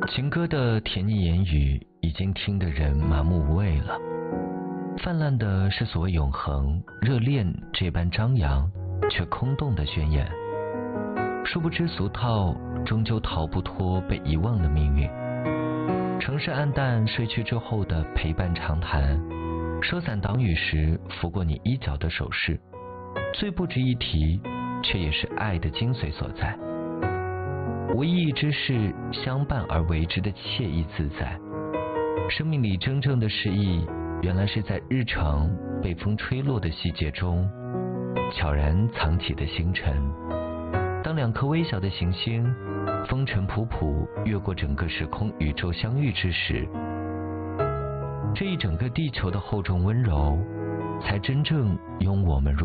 情歌的甜腻言语已经听得人麻木无味了，泛滥的是所谓永恒热恋这般张扬却空洞的宣言，殊不知俗套终究逃不脱被遗忘的命运。城市暗淡睡去之后的陪伴长谈，收伞挡雨时拂过你衣角的手势，最不值一提却也是爱的精髓所在。无意义之事相伴而为之的惬意自在，生命里真正的诗意，原来是在日常被风吹落的细节中悄然藏起的星辰。当两颗微小的行星风尘仆仆越过整个时空宇宙相遇之时，这一整个地球的厚重温柔才真正拥我们入